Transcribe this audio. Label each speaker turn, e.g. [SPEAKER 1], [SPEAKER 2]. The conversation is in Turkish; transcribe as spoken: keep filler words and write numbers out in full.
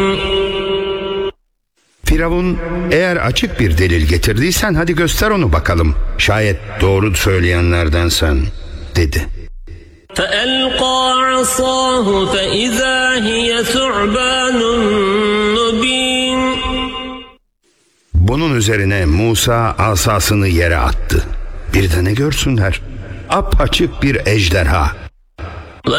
[SPEAKER 1] Firavun, eğer açık bir delil getirdiysen hadi göster onu bakalım. Şayet doğru söyleyenlerdensen, dedi.
[SPEAKER 2] فَأَلْقَى عَصَاهُ فَإِذَا هِيَ ثُعْبَانٌ مُّبِينٌ.
[SPEAKER 1] Bunun üzerine Musa asasını yere attı. Bir de ne görsünler? Apaçık bir ejderha.